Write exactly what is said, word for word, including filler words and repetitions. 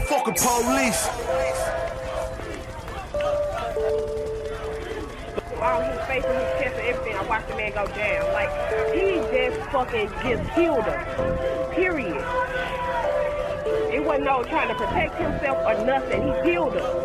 motherfucking police. All his face and his chest and everything, I watched the man go down. Like, he just fucking just killed her. Period. It wasn't no trying to protect himself or nothing. He killed her.